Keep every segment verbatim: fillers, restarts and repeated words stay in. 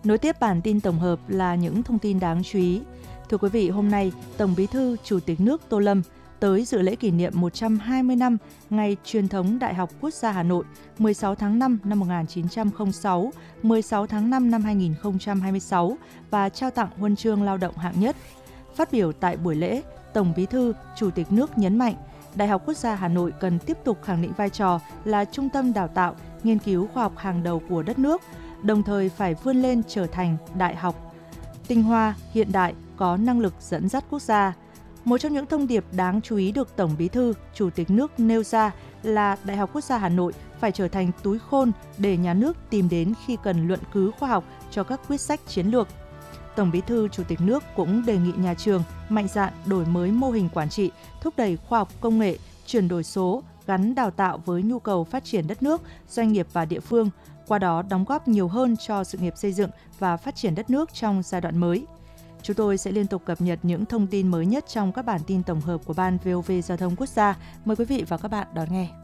Nối tiếp bản tin tổng hợp là những thông tin đáng chú ý. Thưa quý vị, hôm nay, Tổng Bí thư Chủ tịch nước Tô Lâm tới dự lễ kỷ niệm một trăm hai mươi năm ngày truyền thống Đại học Quốc gia Hà Nội mười sáu tháng năm năm một nghìn chín trăm lẻ sáu, mười sáu tháng năm năm hai nghìn không trăm hai mươi sáu và trao tặng huân chương lao động hạng nhất. Phát biểu tại buổi lễ, Tổng Bí thư Chủ tịch nước nhấn mạnh, Đại học Quốc gia Hà Nội cần tiếp tục khẳng định vai trò là trung tâm đào tạo, nghiên cứu khoa học hàng đầu của đất nước, đồng thời phải vươn lên trở thành đại học tinh hoa, hiện đại, có năng lực dẫn dắt quốc gia. Một trong những thông điệp đáng chú ý được Tổng Bí thư, Chủ tịch nước nêu ra là Đại học Quốc gia Hà Nội phải trở thành túi khôn để nhà nước tìm đến khi cần luận cứ khoa học cho các quyết sách chiến lược. Tổng Bí thư, Chủ tịch nước cũng đề nghị nhà trường mạnh dạn đổi mới mô hình quản trị, thúc đẩy khoa học công nghệ, chuyển đổi số, gắn đào tạo với nhu cầu phát triển đất nước, doanh nghiệp và địa phương, qua đó đóng góp nhiều hơn cho sự nghiệp xây dựng và phát triển đất nước trong giai đoạn mới. Chúng tôi sẽ liên tục cập nhật những thông tin mới nhất trong các bản tin tổng hợp của Ban vê o vê Giao thông Quốc gia. Mời quý vị và các bạn đón nghe.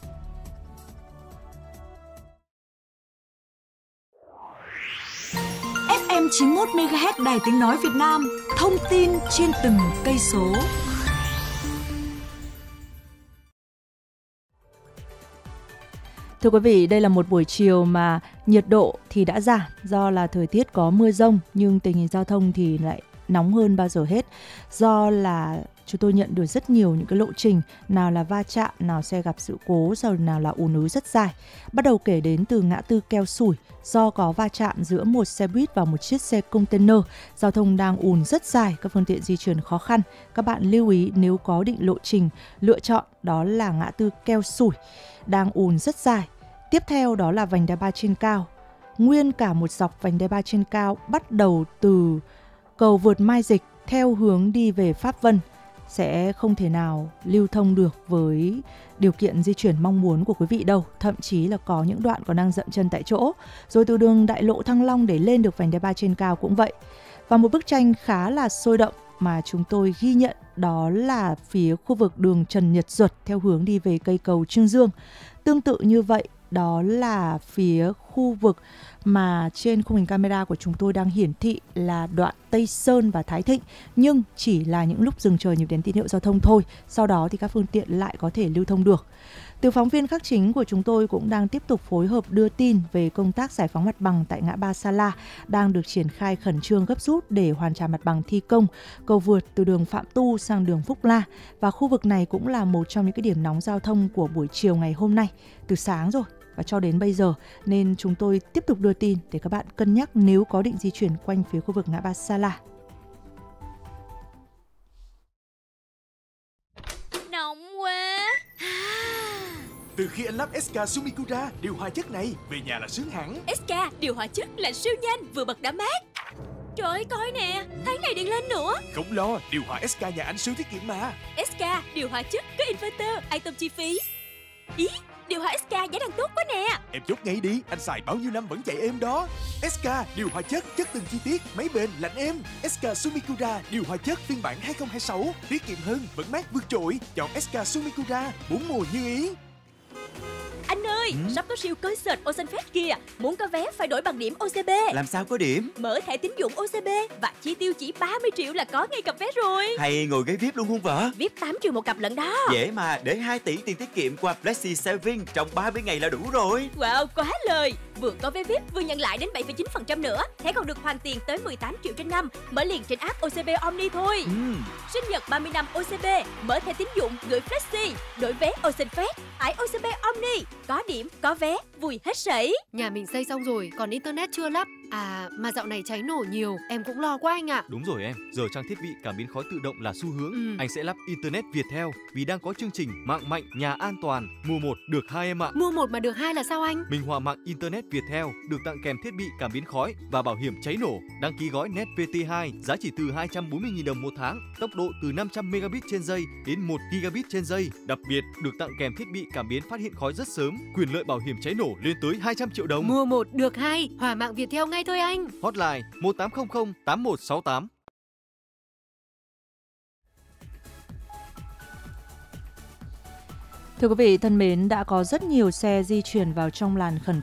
ép em chín mươi mốt mê ga héc Đài Tiếng Nói Việt Nam, thông tin trên từng cây số. Thưa quý vị, đây là một buổi chiều mà nhiệt độ thì đã giảm do là thời tiết có mưa dông, nhưng tình hình giao thông thì lại nóng hơn bao giờ hết. Do là chúng tôi nhận được rất nhiều những cái lộ trình, nào là va chạm, nào xe gặp sự cố, rồi nào là ùn ứ rất dài. Bắt đầu kể đến từ ngã tư Keo Sủi, do có va chạm giữa một xe buýt và một chiếc xe container, giao thông đang ùn rất dài, các phương tiện di chuyển khó khăn. Các bạn lưu ý nếu có định lộ trình lựa chọn đó là ngã tư Keo Sủi, đang ùn rất dài. Tiếp theo đó là vành đai ba trên cao. Nguyên cả một dọc vành đai ba trên cao bắt đầu từ cầu vượt Mai Dịch theo hướng đi về Pháp Vân sẽ không thể nào lưu thông được với điều kiện di chuyển mong muốn của quý vị đâu. Thậm chí là có những đoạn còn đang dậm chân tại chỗ. Rồi từ đường đại lộ Thăng Long để lên được vành đai ba trên cao cũng vậy. Và một bức tranh khá là sôi động mà chúng tôi ghi nhận đó là phía khu vực đường Trần Nhật Duật theo hướng đi về cây cầu Trương Dương. Tương tự như vậy, đó là phía khu vực mà trên khung hình camera của chúng tôi đang hiển thị là đoạn Tây Sơn và Thái Thịnh, nhưng chỉ là những lúc dừng chờ nhịp đèn tín hiệu giao thông thôi, sau đó thì các phương tiện lại có thể lưu thông được. Từ phóng viên Khắc Chính của chúng tôi cũng đang tiếp tục phối hợp đưa tin về công tác giải phóng mặt bằng tại ngã ba Sa La đang được triển khai khẩn trương gấp rút để hoàn trả mặt bằng thi công cầu vượt từ đường Phạm Tu sang đường Phúc La, và khu vực này cũng là một trong những cái điểm nóng giao thông của buổi chiều ngày hôm nay từ sáng rồi và cho đến bây giờ, nên chúng tôi tiếp tục đưa tin để các bạn cân nhắc nếu có định di chuyển quanh phía khu vực ngã ba Sa La. Nóng quá. Từ khi anh lắp ét ca Sumikura điều hòa chất này, về nhà là sướng hẳn. ét ca điều hòa chất là siêu nhanh, vừa bật đã mát. Trời ơi, coi nè, tháng này điện lên nữa. Không lo, điều hòa ét ca nhà anh siêu tiết kiệm mà. ét ca điều hòa chất có inverter, an tâm chi phí. Ý, điều hòa ét ca giá đang tốt quá nè. Em chốt ngay đi, anh xài bao nhiêu năm vẫn chạy êm đó. ét ca điều hòa chất, chất từng chi tiết, máy bền, lạnh êm. ét ca Sumikura điều hòa chất phiên bản hai không hai sáu, tiết kiệm hơn, vẫn mát vượt trội. Chọn ét ca Sumikura, bốn mùa như ý. Anh ơi, ừ? sắp có siêu concert Ocean Fest kìa. Muốn có vé phải đổi bằng điểm ô xê bê. Làm sao có điểm? Mở thẻ tín dụng ô xê bê và chi tiêu chỉ ba mươi triệu là có ngay cặp vé rồi. Hay ngồi ghế vi ai pi luôn không vợ? vi ai pi tám triệu một cặp lận đó. Dễ mà, để hai tỷ tiền tiết kiệm qua Flexi Saving trong ba mươi ngày là đủ rồi. Wow, quá lời. Vừa có vé vi ai pi vừa nhận lại đến bảy phẩy chín phần trăm nữa. Thẻ còn được hoàn tiền tới mười tám triệu trên năm. Mở liền trên app ô xê bê Omni thôi. ừ. Sinh nhật ba mươi năm ô xê bê, mở thẻ tín dụng gửi Flexi, đổi vé Ocean Fest, tải ô xê bê Omni, có điểm, có vé, vui hết sảy. Nhà mình xây xong rồi, còn internet chưa lắp. À, mà dạo này cháy nổ nhiều, em cũng lo quá anh ạ. Đúng rồi em, giờ trang thiết bị cảm biến khói tự động là xu hướng. ừ. Anh sẽ lắp internet Viettel vì đang có chương trình mạng mạnh, nhà an toàn. Mua một được hai em ạ. Mua một mà được hai là sao anh? Minh Hòa mạng internet Viettel được tặng kèm thiết bị cảm biến khói và bảo hiểm cháy nổ. Đăng ký gói Net vê tê hai giá chỉ từ hai trăm bốn mươi nghìn đồng một tháng, tốc độ từ năm trăm megabit trên giây đến một gigabit trên giây. Đặc biệt được tặng kèm thiết bị cảm biến phát hiện khói rất sớm, quyền lợi bảo hiểm cháy nổ lên tới hai trăm triệu đồng. Mua một được hai, Hòa mạng Viettel ngay thôi anh. Hotline một tám không không tám một sáu tám. Thưa quý vị thân mến, đã có rất nhiều xe di chuyển vào trong làn khẩn cấp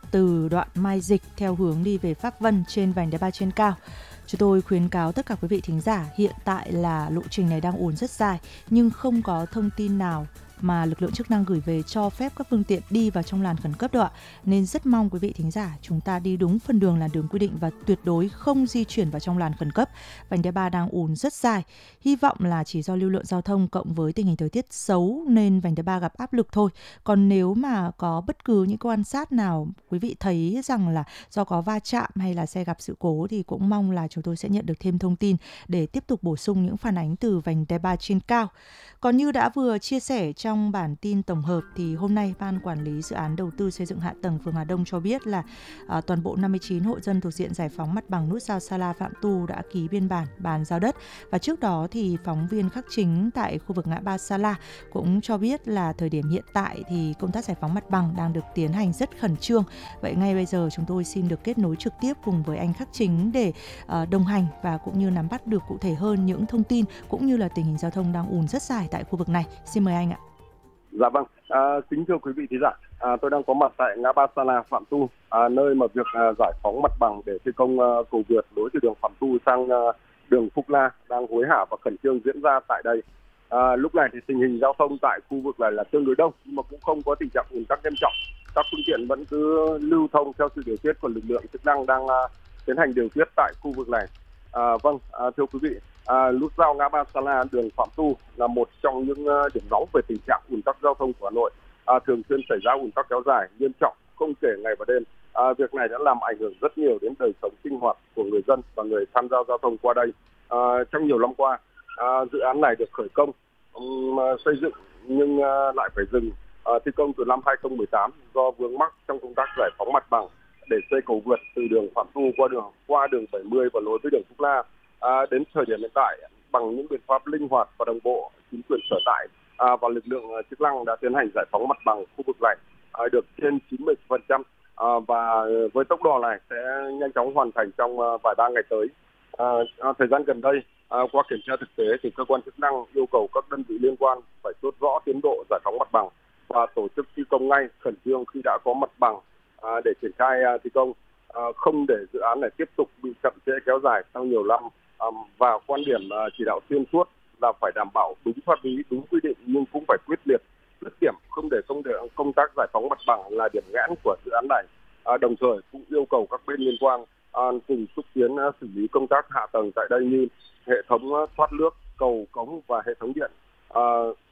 từ đoạn Mai Dịch theo hướng đi về Pháp Vân trên vành đai ba trên cao. Chúng tôi khuyến cáo tất cả quý vị thính giả, hiện tại là lộ trình này đang ùn rất dài nhưng không có thông tin nào mà lực lượng chức năng gửi về cho phép các phương tiện đi vào trong làn khẩn cấp đâu ạ. Nên rất mong quý vị thính giả chúng ta đi đúng phần đường làn đường quy định và tuyệt đối không di chuyển vào trong làn khẩn cấp. Vành đai ba đang ùn rất dài. Hy vọng là chỉ do lưu lượng giao thông cộng với tình hình thời tiết xấu nên vành đai ba gặp áp lực thôi. Còn nếu mà có bất cứ những quan sát nào quý vị thấy rằng là do có va chạm hay là xe gặp sự cố thì cũng mong là chúng tôi sẽ nhận được thêm thông tin để tiếp tục bổ sung những phản ánh từ vành đai ba trên cao. Còn như đã vừa chia sẻ trong bản tin tổng hợp thì hôm nay Ban Quản lý Dự án Đầu tư Xây dựng Hạ tầng phường Hà Đông cho biết là à, toàn bộ năm mươi chín hộ dân thuộc diện giải phóng mặt bằng nút giao Sa La Phạm Tu đã ký biên bản bàn giao đất. Và trước đó thì phóng viên Khắc Chính tại khu vực ngã ba Sa La cũng cho biết là thời điểm hiện tại thì công tác giải phóng mặt bằng đang được tiến hành rất khẩn trương. Vậy ngay bây giờ chúng tôi xin được kết nối trực tiếp cùng với anh Khắc Chính để uh, đồng hành và cũng như nắm bắt được cụ thể hơn những thông tin cũng như là tình hình giao thông đang ùn rất dài tại khu vực này. Xin mời anh ạ. Dạ vâng, à, kính thưa quý vị thính giả, à, tôi đang có mặt tại ngã ba Sa La Phạm Tu, à, nơi mà việc à, giải phóng mặt bằng để thi công à, cầu vượt nối từ đường Phạm Tu sang à, đường Phúc La đang hối hả và khẩn trương diễn ra tại đây. À, lúc này thì tình hình giao thông tại khu vực này là tương đối đông nhưng mà cũng không có tình trạng ùn tắc nghiêm trọng. Các phương tiện vẫn cứ lưu thông theo sự điều tiết của lực lượng chức năng đang à, tiến hành điều tiết tại khu vực này. À, vâng, à, thưa quý vị. À, nút giao ngã ba Sa La đường Phạm Tu là một trong những uh, điểm nóng về tình trạng ùn tắc giao thông của Hà Nội, à, thường xuyên xảy ra ùn tắc kéo dài, nghiêm trọng, không kể ngày và đêm. À, việc này đã làm ảnh hưởng rất nhiều đến đời sống sinh hoạt của người dân và người tham gia giao thông qua đây. À, trong nhiều năm qua, à, dự án này được khởi công, um, xây dựng nhưng uh, lại phải dừng uh, thi công từ năm hai không một tám do vướng mắc trong công tác giải phóng mặt bằng để xây cầu vượt từ đường Phạm Tu qua đường qua đường bảy mươi và nối với đường Phúc La. À, đến thời điểm hiện tại, bằng những biện pháp linh hoạt và đồng bộ, chính quyền sở tại à, và lực lượng chức năng đã tiến hành giải phóng mặt bằng khu vực này à, được trên chín mươi phần trăm à, và với tốc độ này sẽ nhanh chóng hoàn thành trong à, vài ba ngày tới. À, à, thời gian gần đây, à, qua kiểm tra thực tế thì cơ quan chức năng yêu cầu các đơn vị liên quan phải chốt rõ tiến độ giải phóng mặt bằng và tổ chức thi công ngay khẩn trương khi đã có mặt bằng à, để triển khai à, thi công, à, không để dự án này tiếp tục bị chậm trễ kéo dài sau nhiều năm. Và quan điểm chỉ đạo xuyên suốt là phải đảm bảo đúng pháp lý, đúng quy định nhưng cũng phải quyết liệt, dứt điểm, không để công, để công tác giải phóng mặt bằng là điểm nghẽn của dự án này. À, đồng thời cũng yêu cầu các bên liên quan à, cùng xúc tiến à, xử lý công tác hạ tầng tại đây như hệ thống thoát nước, cầu cống và hệ thống điện. À,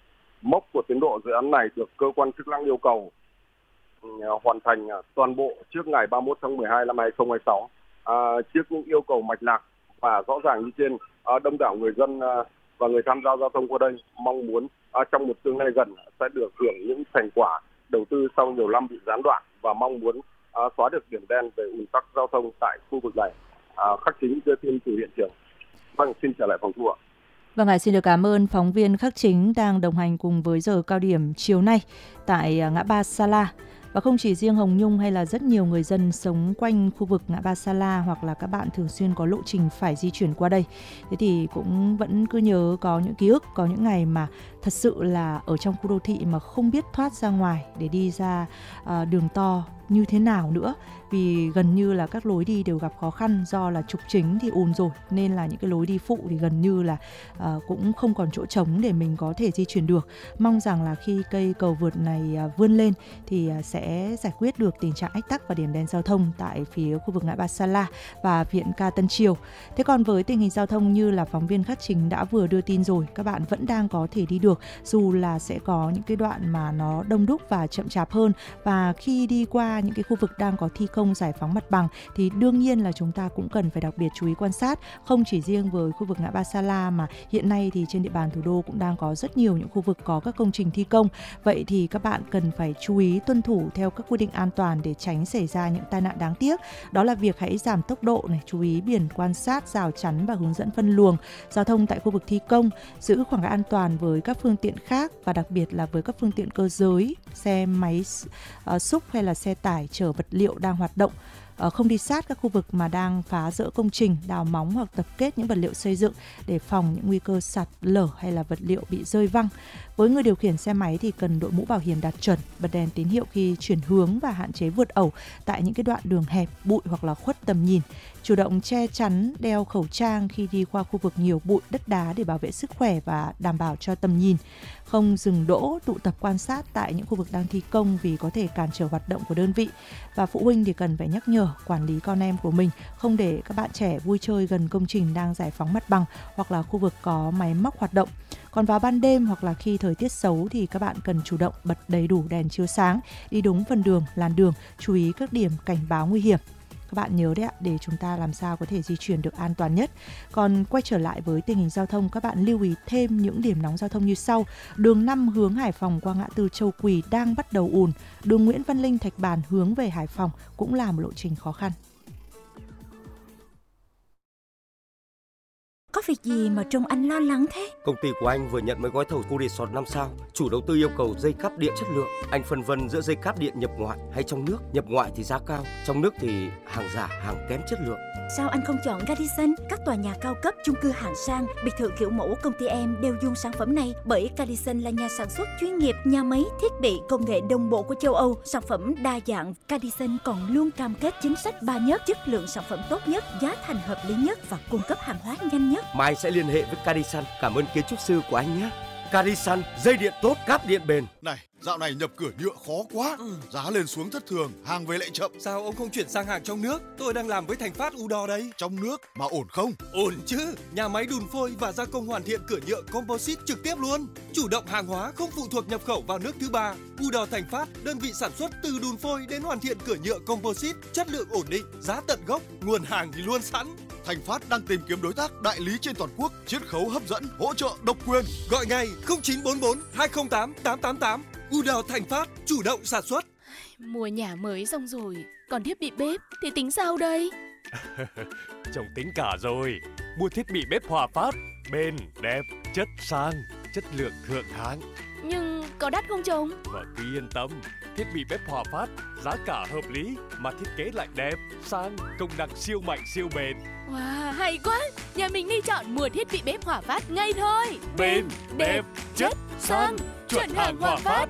mốc của tiến độ dự án này được cơ quan chức năng yêu cầu à, hoàn thành à, toàn bộ trước ngày ba mươi mốt tháng mười hai năm hai không hai sáu. À, trước những yêu cầu mạch lạc và rõ ràng như trên, đông đảo người dân và người tham gia giao thông qua đây mong muốn trong một tương lai gần sẽ được hưởng những thành quả đầu tư sau nhiều năm bị gián đoạn và mong muốn xóa được điểm đen về ùn tắc giao thông tại khu vực này. Khắc Chính đưa tin từ hiện trường. Vâng, xin trở lại phòng thu ạ. Vâng ạ, xin được cảm ơn phóng viên Khắc Chính đang đồng hành cùng với giờ cao điểm chiều nay tại ngã ba Sa La. Và không chỉ riêng Hồng Nhung hay là rất nhiều người dân sống quanh khu vực ngã ba Sa La hoặc là các bạn thường xuyên có lộ trình phải di chuyển qua đây. Thế thì cũng vẫn cứ nhớ có những ký ức, có những ngày mà thật sự là ở trong khu đô thị mà không biết thoát ra ngoài để đi ra uh, đường to như thế nào nữa. Vì gần như là các lối đi đều gặp khó khăn do là trục chính thì ùn rồi nên là những cái lối đi phụ thì gần như là uh, cũng không còn chỗ trống để mình có thể di chuyển được. Mong rằng là khi cây cầu vượt này uh, vươn lên thì uh, sẽ giải quyết được tình trạng ách tắc và điểm đen giao thông tại phía khu vực ngã ba Sa La và viện ca Tân Triều. Thế còn với tình hình giao thông như là phóng viên Khắc Chính đã vừa đưa tin rồi, các bạn vẫn đang có thể đi được dù là sẽ có những cái đoạn mà nó đông đúc và chậm chạp hơn. Và khi đi qua những cái khu vực đang có thi công giải phóng mặt bằng thì đương nhiên là chúng ta cũng cần phải đặc biệt chú ý quan sát, không chỉ riêng với khu vực ngã ba Sa La mà hiện nay thì trên địa bàn thủ đô cũng đang có rất nhiều những khu vực có các công trình thi công. Vậy thì các bạn cần phải chú ý tuân thủ theo các quy định an toàn để tránh xảy ra những tai nạn đáng tiếc. Đó là việc hãy giảm tốc độ này, chú ý biển quan sát, rào chắn và hướng dẫn phân luồng giao thông tại khu vực thi công, giữ khoảng cách an toàn với các phương tiện khác và đặc biệt là với các phương tiện cơ giới, xe máy uh, xúc hay là xe tải chở vật liệu đang hoạt động. không đi sát các khu vực mà đang phá dỡ công trình, đào móng hoặc tập kết những vật liệu xây dựng để phòng những nguy cơ sạt lở hay là vật liệu bị rơi văng. Với người điều khiển xe máy thì cần đội mũ bảo hiểm đạt chuẩn, bật đèn tín hiệu khi chuyển hướng và hạn chế vượt ẩu tại những cái đoạn đường hẹp, bụi hoặc là khuất tầm nhìn. Chủ động che chắn, đeo khẩu trang khi đi qua khu vực nhiều bụi, đất đá để bảo vệ sức khỏe và đảm bảo cho tầm nhìn. Không dừng đỗ, tụ tập quan sát tại những khu vực đang thi công vì có thể cản trở hoạt động của đơn vị. Và phụ huynh thì cần phải nhắc nhở, quản lý con em của mình không để các bạn trẻ vui chơi gần công trình đang giải phóng mặt bằng hoặc là khu vực có máy móc hoạt động. Còn vào ban đêm hoặc là khi thời tiết xấu thì các bạn cần chủ động bật đầy đủ đèn chiếu sáng, đi đúng phần đường, làn đường, chú ý các điểm cảnh báo nguy hiểm. Các bạn nhớ đấy ạ, để chúng ta làm sao có thể di chuyển được an toàn nhất. Còn quay trở lại với tình hình giao thông, các bạn lưu ý thêm những điểm nóng giao thông như sau. Đường năm hướng Hải Phòng qua ngã tư Châu Quỳ đang bắt đầu ùn. Đường Nguyễn Văn Linh Thạch Bàn hướng về Hải Phòng cũng là một lộ trình khó khăn. Có việc gì mà trông anh lo lắng thế? Công ty của anh vừa nhận mấy gói thầu khu resort năm sao. Chủ đầu tư yêu cầu dây cáp điện chất lượng. Anh phân vân giữa dây cáp điện nhập ngoại hay trong nước. Nhập ngoại thì giá cao, trong nước thì hàng giả, hàng kém chất lượng. Sao anh không chọn Radisson? Các tòa nhà cao cấp, chung cư hạng sang, biệt thự kiểu mẫu công ty em đều dùng sản phẩm này. Bởi Radisson là nhà sản xuất chuyên nghiệp, nhà máy, thiết bị, công nghệ đồng bộ của châu Âu. Sản phẩm đa dạng, Radisson còn luôn cam kết chính sách ba nhất, chất lượng sản phẩm tốt nhất, giá thành hợp lý nhất và cung cấp hàng hóa nhanh nhất. Mai sẽ liên hệ với Radisson. Cảm ơn kiến trúc sư của anh nhé. Radisson, dây điện tốt, cáp điện bền. Này, dạo này nhập cửa nhựa khó quá, ừ. Giá lên xuống thất thường, hàng về lại chậm. Sao ông không chuyển sang hàng trong nước? Tôi đang làm với Thành Phát Udor đây. Trong nước mà ổn không? Ổn chứ. Nhà máy đun phôi và gia công hoàn thiện cửa nhựa composite trực tiếp luôn. Chủ động hàng hóa, không phụ thuộc nhập khẩu vào nước thứ ba. Udor Thành Phát, đơn vị sản xuất từ đun phôi đến hoàn thiện cửa nhựa composite, chất lượng ổn định, giá tận gốc, nguồn hàng thì luôn sẵn. Thành Phát đang tìm kiếm đối tác đại lý trên toàn quốc, chiết khấu hấp dẫn, hỗ trợ độc quyền. Gọi ngay không chín bốn bốn hai không tám tám tám tám. Udor Thành Phát, chủ động sản xuất. Mua nhà mới xong rồi, còn thiết bị bếp thì tính sao đây? Chồng tính cả rồi. Mua thiết bị bếp Hòa Phát, bền, đẹp, chất sang, chất lượng thượng hạng. Nhưng có đắt không chồng? Vợ cứ yên tâm, thiết bị bếp Hòa Phát giá cả hợp lý mà thiết kế lại đẹp, sang, công năng siêu mạnh siêu bền. Wow, hay quá! Nhà mình đi chọn mua thiết bị bếp Hòa Phát ngay thôi. Bền, đẹp, đẹp chất, sang, chuẩn hàng Hòa Phát.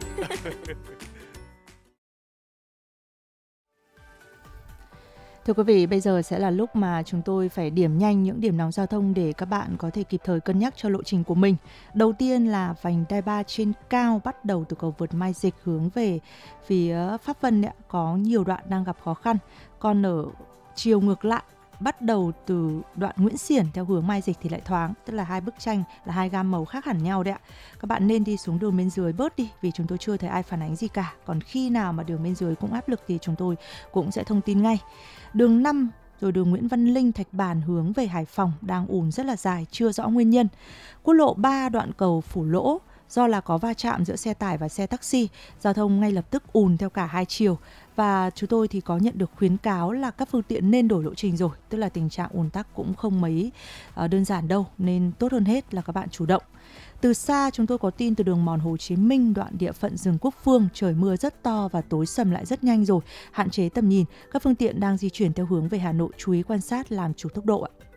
Thưa quý vị, bây giờ sẽ là lúc mà chúng tôi phải điểm nhanh những điểm nóng giao thông để các bạn có thể kịp thời cân nhắc cho lộ trình của mình. Đầu tiên là vành đai ba trên cao bắt đầu từ cầu vượt Mai Dịch hướng về phía Pháp Vân ấy, có nhiều đoạn đang gặp khó khăn. Còn ở chiều ngược lại, bắt đầu từ đoạn Nguyễn Xiển theo hướng Mai Dịch thì lại thoáng, tức là hai bức tranh là hai gam màu khác hẳn nhau đấy ạ. Các bạn nên đi xuống đường bên dưới bớt đi vì chúng tôi chưa thấy ai phản ánh gì cả. Còn khi nào mà đường bên dưới cũng áp lực thì chúng tôi cũng sẽ thông tin ngay. Đường năm rồi đường Nguyễn Văn Linh Thạch Bàn hướng về Hải Phòng đang ùn rất là dài, chưa rõ nguyên nhân. Quốc lộ ba đoạn cầu Phủ Lỗ do là có va chạm giữa xe tải và xe taxi, giao thông ngay lập tức ùn theo cả hai chiều. Và chúng tôi thì có nhận được khuyến cáo là các phương tiện nên đổi lộ trình rồi, tức là tình trạng ùn tắc cũng không mấy uh, đơn giản đâu, nên tốt hơn hết là các bạn chủ động. Từ xa chúng tôi có tin từ đường mòn Hồ Chí Minh đoạn địa phận rừng Quốc Phương, trời mưa rất to và tối sầm lại rất nhanh rồi, hạn chế tầm nhìn. Các phương tiện đang di chuyển theo hướng về Hà Nội chú ý quan sát làm chủ tốc độ ạ.